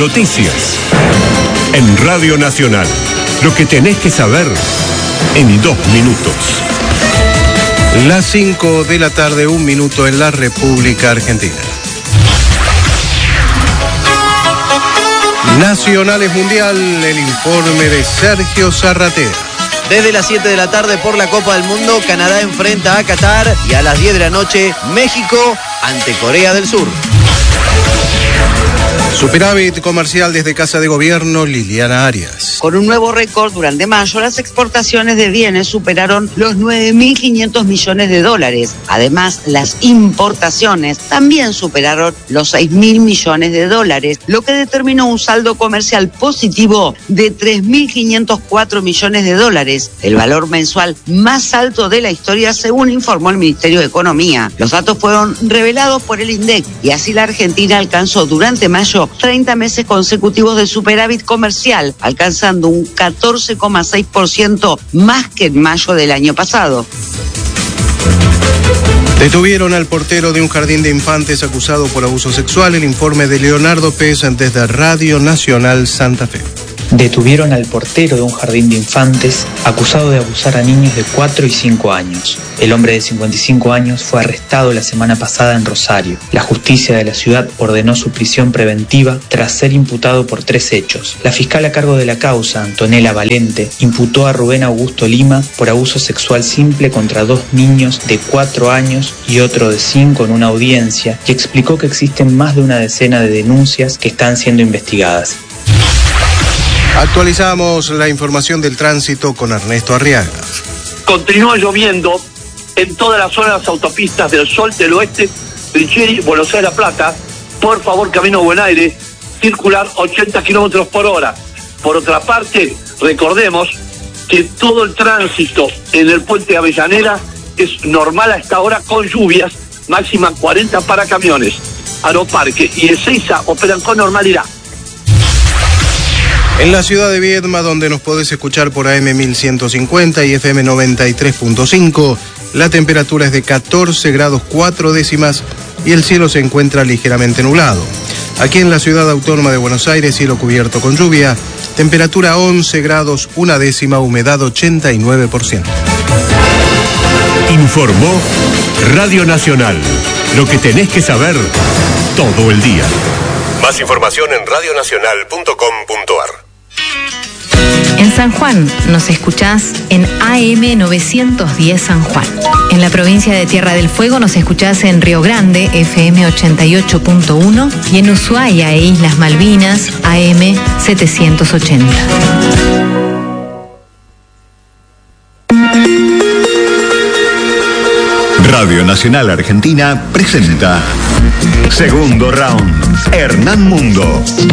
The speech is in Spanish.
Noticias. En Radio Nacional. Lo que tenés que saber en 2 minutos. Las 5 de la tarde, 1 minuto en la República Argentina. Nacionales Mundial, el informe de Sergio Zarratea. Desde las 7 de la tarde por la Copa del Mundo, Canadá enfrenta a Qatar y a las 10 de la noche, México ante Corea del Sur. Superávit comercial desde Casa de Gobierno, Liliana Arias. Con un nuevo récord, durante mayo, las exportaciones de bienes superaron los 9.500 millones de dólares. Además, las importaciones también superaron los 6.000 millones de dólares, lo que determinó un saldo comercial positivo de 3.504 millones de dólares, el valor mensual más alto de la historia, según informó el Ministerio de Economía. Los datos fueron revelados por el INDEC y así la Argentina alcanzó durante mayo 30 meses consecutivos de superávit comercial, alcanzando un 14,6% más que en mayo del año pasado. Detuvieron al portero de un jardín de infantes acusado por abuso sexual. El informe de Leonardo Pez desde Radio Nacional Santa Fe. Detuvieron al portero de un jardín de infantes acusado de abusar a niños de 4 y 5 años. El hombre de 55 años fue arrestado la semana pasada en Rosario. La justicia de la ciudad ordenó su prisión preventiva tras ser imputado por 3 hechos. La fiscal a cargo de la causa, Antonella Valente, imputó a Rubén Augusto Lima por abuso sexual simple contra 2 niños de 4 años y otro de 5 en una audiencia y explicó que existen más de una decena de denuncias que están siendo investigadas. Actualizamos la información del tránsito con Ernesto Arriaga. Continúa lloviendo en todas las zonas de las autopistas del Sol, del Oeste, Richeri, Buenos Aires, La Plata. Por favor, camino Buen Aire, circular 80 kilómetros por hora. Por otra parte, recordemos que todo el tránsito en el puente de Avellaneda es normal a esta hora con lluvias, máxima 40 para camiones. Aeroparque y Ezeiza operan con normalidad. En la ciudad de Viedma, donde nos podés escuchar por AM 1150 y FM 93.5, la temperatura es de 14 grados 4 décimas y el cielo se encuentra ligeramente nublado. Aquí en la ciudad autónoma de Buenos Aires, cielo cubierto con lluvia, temperatura 11 grados 1 décima, humedad 89%. Informó Radio Nacional. Lo que tenés que saber todo el día. Más información en radionacional.com.ar. En San Juan nos escuchás en AM 910 San Juan. En la provincia de Tierra del Fuego nos escuchás en Río Grande, FM 88.1, y en Ushuaia e Islas Malvinas, AM 780. Radio Nacional Argentina presenta Segundo Round, Hernán Mundo.